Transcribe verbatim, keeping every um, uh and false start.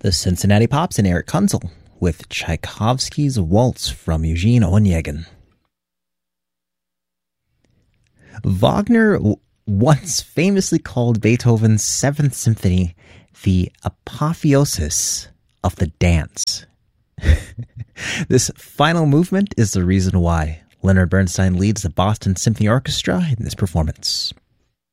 The Cincinnati Pops and Eric Kunzel with Tchaikovsky's Waltz from Eugene Onegin. Wagner w- once famously called Beethoven's Seventh Symphony the apotheosis of the dance. This final movement is the reason why Leonard Bernstein leads the Boston Symphony Orchestra in this performance.